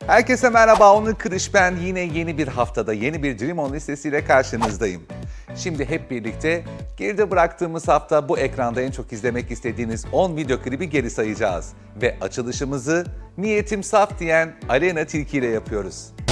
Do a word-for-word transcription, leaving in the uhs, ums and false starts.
Herkese merhaba, Onur Kırış ben. Yine yeni bir haftada yeni bir Dream On listesiyle karşınızdayım. Şimdi hep birlikte geride bıraktığımız hafta bu ekranda en çok izlemek istediğiniz on video klibi geri sayacağız. Ve açılışımızı "Niyetim saf" diyen Aleyna Tilki ile yapıyoruz.